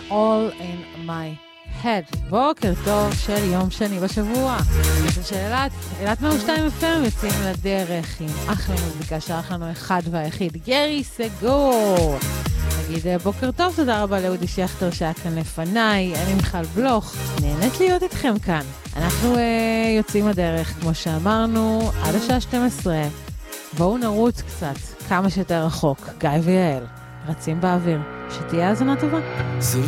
All in my head. בוקר טוב של יום שני בשבוע. של אילת 102 FM יוצאים לדרך עם אחלה מוזיקה שערך לנו אחד והיחיד, גרי סגור. נגיד בוקר טוב, תודה רבה לאודי שכטר שהיה כאן לפניי, אני מיכל בלוך, נהנית להיות איתכם כאן. אנחנו יוצאים לדרך, כמו שאמרנו, עד השעה 12. בואו נרוץ קצת, כמה שיותר רחוק. גיא ויעל, רצים באוויר. שתהיה האזנה טובה. זה